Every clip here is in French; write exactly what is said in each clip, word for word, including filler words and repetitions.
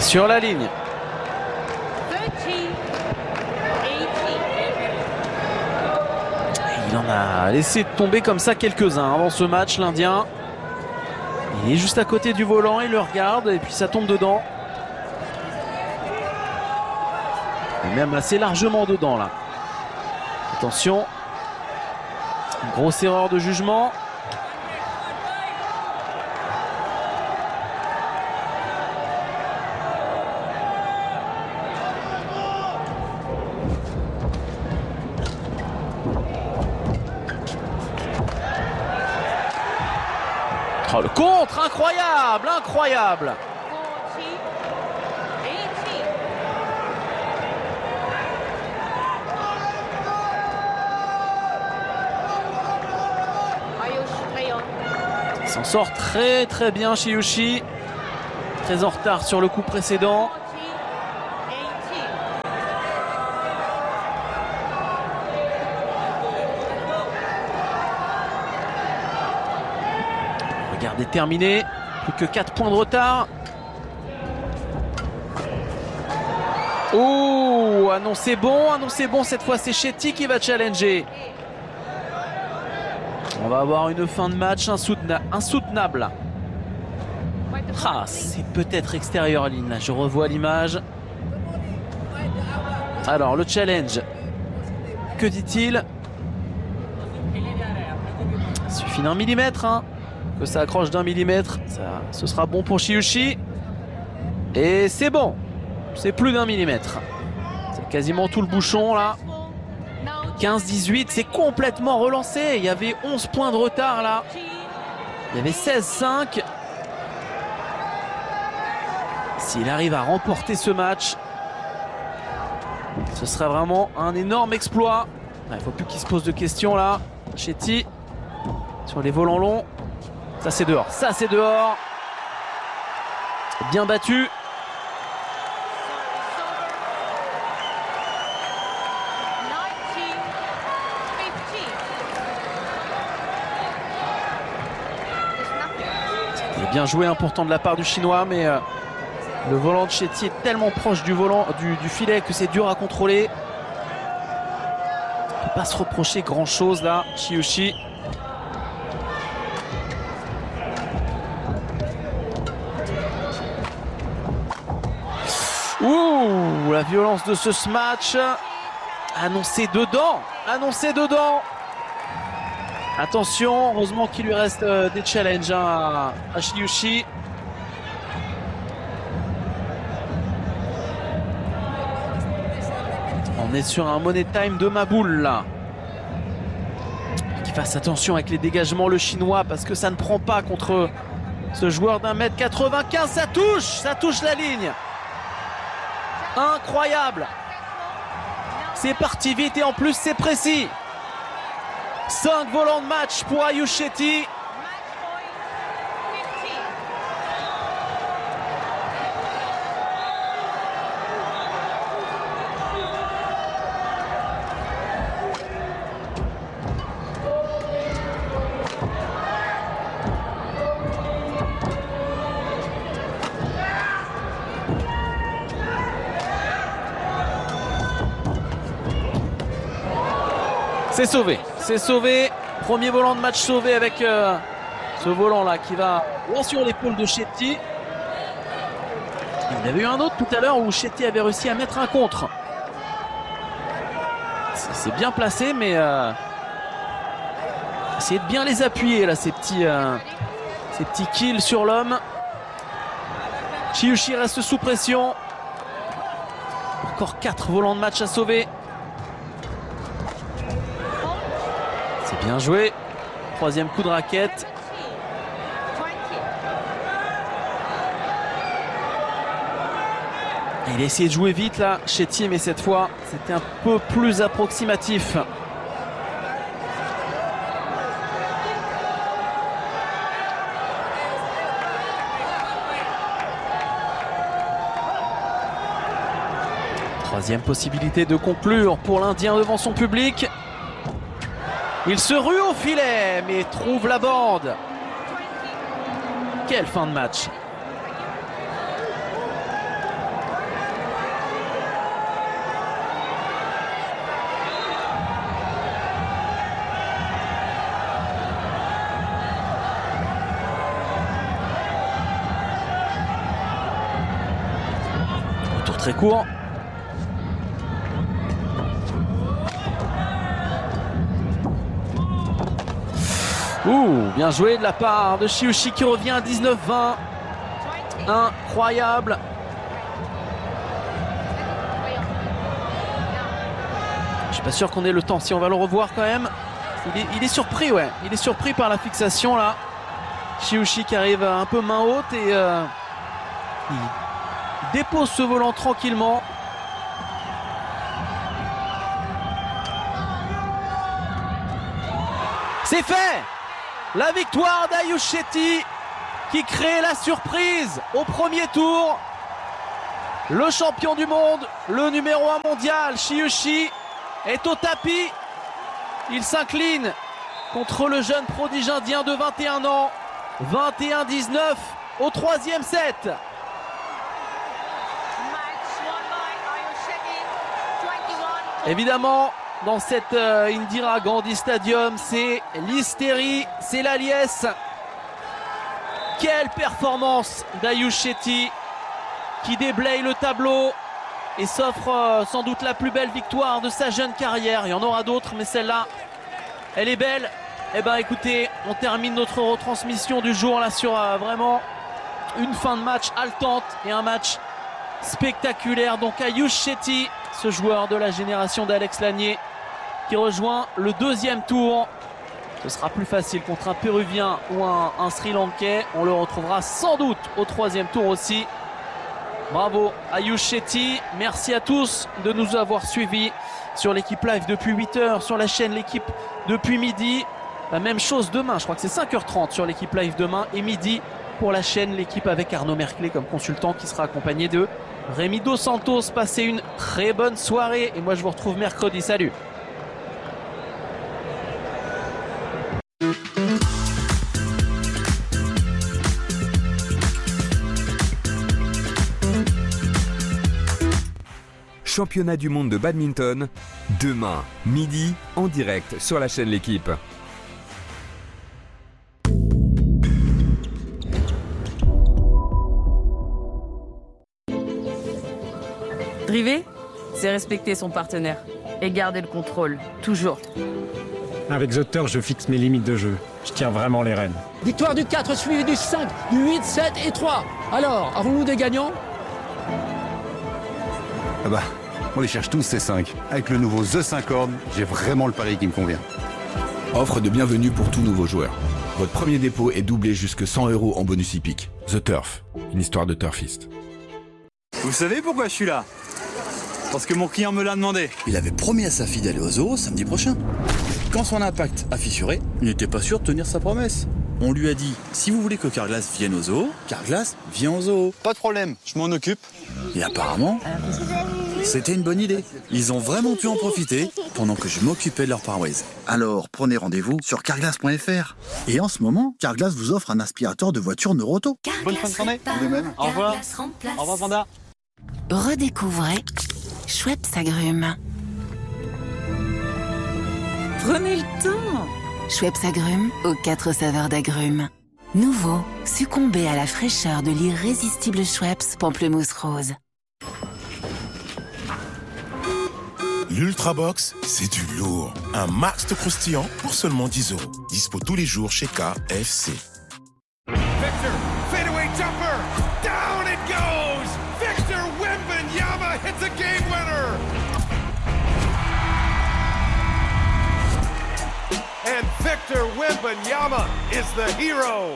Sur la ligne. Il en a laissé tomber comme ça quelques-uns avant ce match, l'Indien. Il est juste à côté du volant, il le regarde et puis ça tombe dedans. Et même assez largement dedans là. Attention. Une grosse erreur de jugement. Oh, le contre, incroyable, incroyable. Il s'en sort très très bien Shiyushi. Très en retard sur le coup précédent. Regardez, terminé. Plus que quatre points de retard. Oh, annoncé bon, annoncé bon. Cette fois, c'est Chetty qui va challenger. On va avoir une fin de match insoutena insoutenable. Ah, c'est peut-être extérieur ligne. Là, je revois l'image. Alors, le challenge. Que dit-il? Il suffit d'un millimètre, hein. Que ça accroche d'un millimètre, ça, ce sera bon pour Shiyushi. Et c'est bon. C'est plus d'un millimètre. C'est quasiment tout le bouchon là. quinze dix-huit, c'est complètement relancé. Il y avait onze points de retard là. Il y avait seize cinq. S'il arrive à remporter ce match, ce sera vraiment un énorme exploit. Il ne faut plus qu'il se pose de questions là. Chetty sur les volants longs. Ça c'est dehors, ça c'est dehors. Bien battu. C'était bien joué hein, pourtant de la part du Chinois, mais euh, le volant de Chetty est tellement proche du volant du, du filet que c'est dur à contrôler. On ne peut pas se reprocher grand chose là, Shiyushi. Ouh, la violence de ce match. Annoncé dedans. Annoncé dedans. Attention, heureusement qu'il lui reste euh, des challenges hein, à Shiyushi. On est sur un money time de Maboul là. Qu'il fasse attention avec les dégagements le Chinois parce que ça ne prend pas contre ce joueur d'un mètre quatre-vingt-quinze. Ça touche, ça touche la ligne. Incroyable. C'est parti vite et en plus c'est précis. cinq volants de match pour Ayush Chetty. C'est sauvé, c'est sauvé. Premier volant de match sauvé avec euh, ce volant là qui va loin sur l'épaule de Chetty. Il y en avait eu un autre tout à l'heure où Chetty avait réussi à mettre un contre. C'est bien placé, mais euh, essayez de bien les appuyer là, ces petits, euh, ces petits kills sur l'homme. Shiyushi reste sous pression. Encore quatre volants de match à sauver. C'est bien joué. Troisième coup de raquette. Il a essayé de jouer vite là, Chetty, mais cette fois, c'était un peu plus approximatif. Troisième possibilité de conclure pour l'Indien devant son public. Il se rue au filet, mais trouve la bande. Quelle fin de match. très court. Ouh, bien joué de la part de Chiuchi qui revient à dix-neuf vingt. Incroyable. Je suis pas sûr qu'on ait le temps, si on va le revoir quand même. Il est, il est surpris, ouais. Il est surpris par la fixation là. Chiuchi qui arrive un peu main haute et euh, il dépose ce volant tranquillement. C'est fait! La victoire d'Ayush Shetty qui crée la surprise au premier tour. Le champion du monde, le numéro un mondial, Chiuchi, est au tapis. Il s'incline contre le jeune prodige indien de vingt et un ans. vingt et un dix-neuf au troisième set. Évidemment, dans cette euh, Indira Gandhi Stadium, c'est l'hystérie, c'est la liesse. Quelle performance d'Ayush Shetty qui déblaye le tableau et s'offre euh, sans doute la plus belle victoire de sa jeune carrière. Il y en aura d'autres, mais celle-là, elle est belle. Eh ben écoutez, on termine notre retransmission du jour là sur euh, vraiment une fin de match haletante et un match spectaculaire. Donc Ayush Shetty, ce joueur de la génération d'Alex Lanier, qui rejoint le deuxième tour. Ce sera plus facile contre un Péruvien ou un, un Sri Lankais. On le retrouvera sans doute au troisième tour aussi. Bravo Ayush Shetty. Merci à tous de nous avoir suivis sur l'équipe live depuis huit heures, sur la chaîne L'équipe depuis midi. La même chose demain, je crois que c'est cinq heures trente sur l'équipe live demain et midi pour la chaîne L'équipe avec Arnaud Merclé comme consultant qui sera accompagné de Rémi Dos Santos. Passez une très bonne soirée et moi je vous retrouve mercredi. Salut. Championnat du monde de badminton, demain, midi, en direct sur la chaîne L'équipe. Driver, c'est respecter son partenaire et garder le contrôle, toujours. Avec The Turf, je fixe mes limites de jeu. Je tiens vraiment les rênes. Victoire du quatre suivi du cinq, du huit, sept et trois. Alors, avons-nous des gagnants? Ah bah, on les cherche tous ces cinq. Avec le nouveau The cinq cornes, j'ai vraiment le pari qui me convient. Offre de bienvenue pour tout nouveau joueur. Votre premier dépôt est doublé jusque cent euros en bonus hippique. The Turf, une histoire de turfiste. Vous savez pourquoi je suis là? Parce que mon client me l'a demandé. Il avait promis à sa fille d'aller au zoo samedi prochain. Quand son impact a fissuré, il n'était pas sûr de tenir sa promesse. On lui a dit, si vous voulez que Carglass vienne au zoo, Carglass vient au zoo. Pas de problème, je m'en occupe. Et apparemment, c'était une bonne idée. Ils ont vraiment pu en profiter pendant que je m'occupais de leur paroisse. Alors, prenez rendez-vous sur carglass point f r. Et en ce moment, Carglass vous offre un aspirateur de voiture Neuroto. Bonne fin de journée. Au revoir. Au revoir, Panda. Redécouvrez Schweppes Agrumes. Prenez le temps. Schweppes Agrumes aux quatre saveurs d'agrumes. Nouveau, succombez à la fraîcheur de l'irrésistible Schweppes Pamplemousse Rose. L'Ultrabox, c'est du lourd. Un max de croustillant pour seulement dix euros. Dispo tous les jours chez K F C. Victor, fadeaway jumper, down it goes! Victor Wembanyama hits a game winner! And Victor Wembanyama is the hero!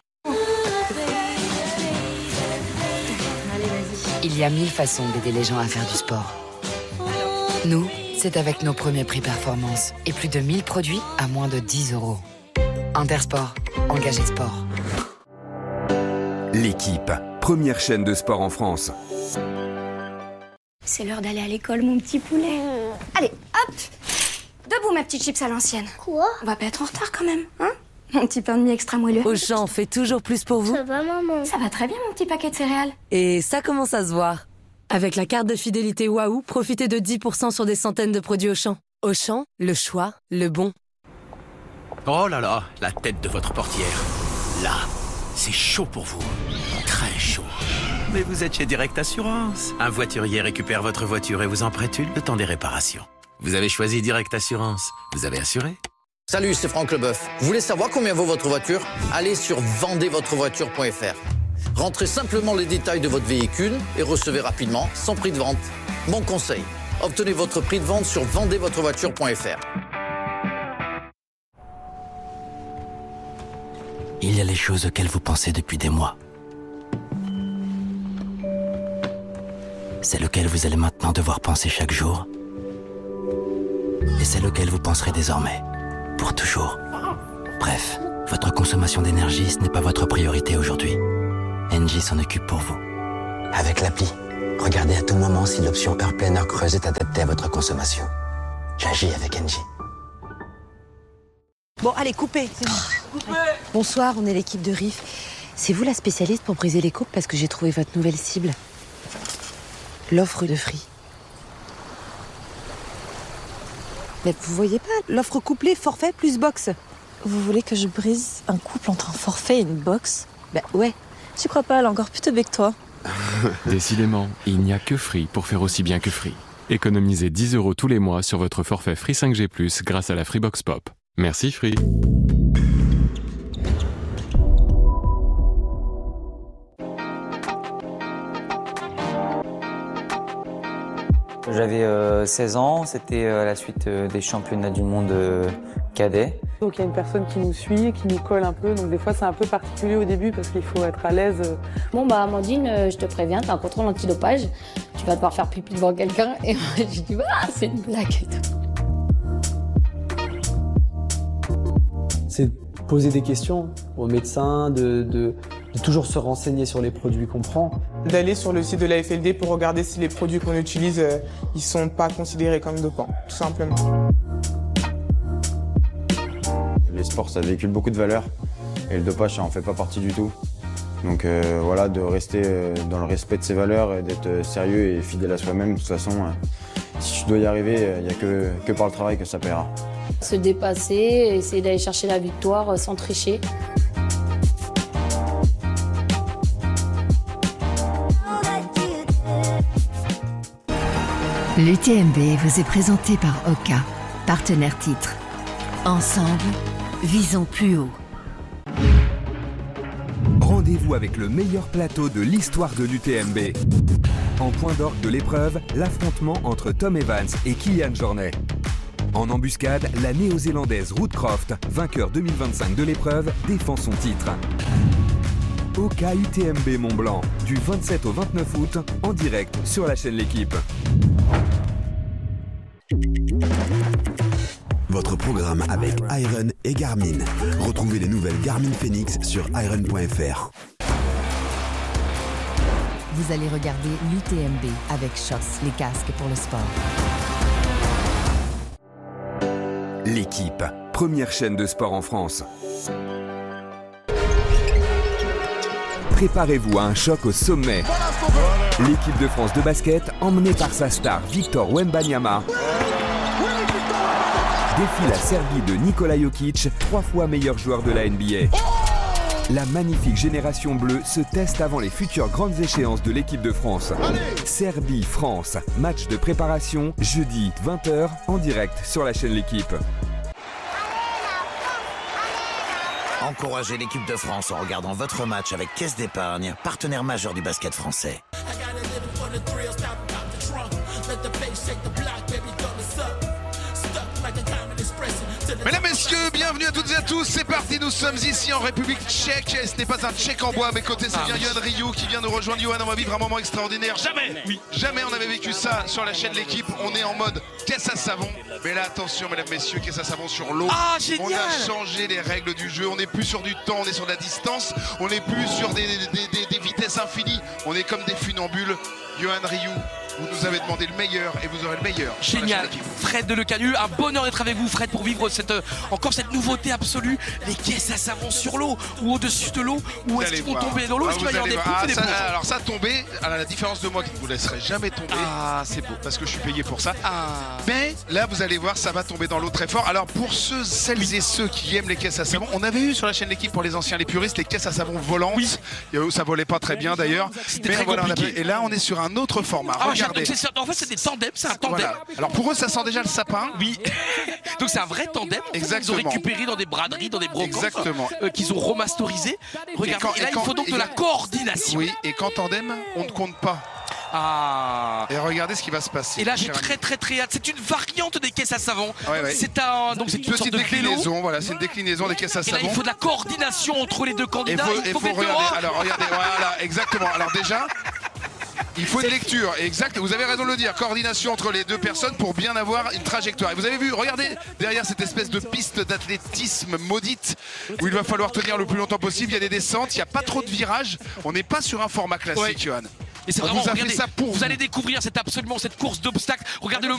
Il y a mille façons d'aider les gens à faire du sport. Nous, c'est avec nos premiers prix performance et plus de mille produits à moins de dix euros. Intersport, engagé sport. L'équipe, première chaîne de sport en France. C'est l'heure d'aller à l'école, mon petit poulet. Allez, hop! Debout, ma petite chips à l'ancienne. Quoi? On va pas être en retard quand même, hein? Mon petit pain de mie extra moelleux. Auchan fait toujours plus pour vous. Ça va, maman? Ça va très bien, mon petit paquet de céréales. Et ça commence à se voir. Avec la carte de fidélité Waouh, profitez de dix pour cent sur des centaines de produits Auchan. Auchan, le choix, le bon. Oh là là, la tête de votre portière. Là, c'est chaud pour vous. Très chaud. Mais vous êtes chez Direct Assurance. Un voiturier récupère votre voiture et vous en prête une le temps des réparations. Vous avez choisi Direct Assurance. Vous avez assuré? Salut, c'est Franck Leboeuf. Vous voulez savoir combien vaut votre voiture? Allez sur vendez votre voiture point f r. Rentrez simplement les détails de votre véhicule et recevez rapidement son prix de vente. Mon conseil, obtenez votre prix de vente sur vendez votre voiture point f r. Il y a les choses auxquelles vous pensez depuis des mois. C'est lequel vous allez maintenant devoir penser chaque jour. Et c'est lequel vous penserez désormais, pour toujours. Bref, votre consommation d'énergie, ce n'est pas votre priorité aujourd'hui. Engie s'en occupe pour vous. Avec l'appli, regardez à tout moment si l'option heure pleine heure creuse est adaptée à votre consommation. J'agis avec Engie. Bon, allez, coupez. Coupez. Bonsoir, on est l'équipe de R I F. C'est vous la spécialiste pour briser les couples parce que j'ai trouvé votre nouvelle cible. L'offre de Free. Mais vous voyez pas, l'offre couplée, forfait plus box. Vous voulez que je brise un couple entre un forfait et une box? Bah ouais. Tu crois pas, elle est encore plus teubée que toi. Décidément, il n'y a que Free pour faire aussi bien que Free. Économisez dix euros tous les mois sur votre forfait Free cinq G plus, grâce à la Freebox Pop. Merci Free. J'avais euh, seize ans, c'était à la suite euh, des championnats du monde euh, cadet. Donc il y a une personne qui nous suit, qui nous colle un peu, donc des fois c'est un peu particulier au début parce qu'il faut être à l'aise. Bon bah Amandine, euh, je te préviens, t'as un contrôle antidopage, tu vas devoir faire pipi devant quelqu'un. Et moi je dis ah c'est une blague et tout. C'est poser des questions aux médecins, de, de, de toujours se renseigner sur les produits qu'on prend. D'aller sur le site de l'A F L D pour regarder si les produits qu'on utilise, euh, ils sont pas considérés comme dopants, tout simplement. Les sports, ça véhicule beaucoup de valeurs et le dopage, ça en fait pas partie du tout. Donc euh, voilà, de rester euh, dans le respect de ses valeurs et d'être sérieux et fidèle à soi-même. De toute façon, euh, si tu dois y arriver, il n'y a que, que par le travail que ça paiera. Se dépasser, essayer d'aller chercher la victoire sans tricher. L'U T M B vous est présenté par Oka, partenaire titre. Ensemble, visons plus haut. Rendez-vous avec le meilleur plateau de l'histoire de l'U T M B. En point d'orgue de l'épreuve, l'affrontement entre Tom Evans et Kilian Jornet. En embuscade, la néo-zélandaise Ruth Croft, vainqueur deux mille vingt-cinq de l'épreuve, défend son titre. Oka U T M B Mont-Blanc, du vingt-sept au vingt-neuf août, en direct sur la chaîne L'Équipe. Votre programme avec Iron et Garmin. Retrouvez les nouvelles Garmin Phoenix sur iron point f r. Vous allez regarder l'U T M B avec Schoss, les casques pour le sport. L'Équipe, première chaîne de sport en France. Préparez-vous à un choc au sommet. L'équipe de France de basket, emmenée par sa star Victor Wembanyama, défie la Serbie de Nikola Jokic, trois fois meilleur joueur de la N B A. La magnifique génération bleue se teste avant les futures grandes échéances de l'équipe de France. Serbie-France, match de préparation, jeudi vingt heures, en direct sur la chaîne L'Équipe. Encouragez l'équipe de France en regardant votre match avec Caisse d'Épargne, partenaire majeur du basket français. Mesdames, messieurs, bienvenue à toutes et à tous, c'est parti, nous sommes ici en République tchèque, ce n'est pas un tchèque en bois, à mes côtés c'est bien Yohan Ryu qui vient nous rejoindre. Yohan, on va vivre un moment extraordinaire, jamais, oui, jamais on avait vécu ça sur la chaîne L'Équipe, on est en mode caisse à savon, mais là attention mesdames, messieurs, caisse à savon sur l'eau, ah, génial. On a changé les règles du jeu, on n'est plus sur du temps, on est sur de la distance, on n'est plus sur des, des, des, des vitesses infinies, on est comme des funambules. Yohan Ryu, Vous nous avez demandé le meilleur et vous aurez le meilleur. Génial. Fred de Lecanu, un bonheur d'être avec vous, Fred, pour vivre cette, euh, encore cette nouveauté absolue. Les caisses à savon sur l'eau ou au-dessus de l'eau. Où est-ce qu'ils vont tomber dans l'eau? Ah, Est-ce qu'il va y avoir des poufs ah, et des ça, plongeons? Alors ça tomber, à la différence de moi qui ne vous laisserai jamais tomber. Ah, c'est beau. Parce que je suis payé pour ça. Ah. Mais là, vous allez voir, ça va tomber dans l'eau très fort. Alors pour ceux, celles et ceux qui aiment les caisses à savon, on avait eu sur la chaîne L'équipe pour les anciens, les puristes, les caisses à savon volantes. Oui. Ça volait pas très bien d'ailleurs. C'était Mais très voilà, on a compliqué. fait- et là, on est sur un autre format. Ah, Regardez. donc c'est- en fait, c'est des tandems, c'est un tandem. Voilà. Alors pour eux, ça sent déjà le sapin. Oui. Donc c'est un vrai tandem. Exactement. Ils ont récupéré dans des braderies, dans des brocantes. Exactement. euh, qu'ils ont remasterisé. Regardez, Et quand- et là, et quand- il faut donc et de la là- coordination. Oui, et quand tandem, on ne compte pas. Ah. Et regardez ce qui va se passer. Et là, j'ai cher très ami. très très hâte. C'est une variante des caisses à savon. Ouais, ouais. C'est un donc c'est une sorte Petite de vélo. déclinaison, voilà, c'est une déclinaison des caisses à Et là, savon. il faut de la coordination entre les deux Et candidats. faut, il et faut faut mettre regarder. dehors. Alors regardez, voilà, exactement. Alors déjà, il faut une lecture. Exact. Vous avez raison de le dire. Coordination entre les deux personnes pour bien avoir une trajectoire. Et vous avez vu, regardez derrière cette espèce de piste d'athlétisme maudite où il va falloir tenir le plus longtemps possible. Il y a des descentes, il n'y a pas trop de virages. On n'est pas sur un format classique, Ouais. Johan. Et c'est On vraiment, vous a fait regardez, ça pour vous vous. allez découvrir, c'est absolument cette course d'obstacles. Regardez le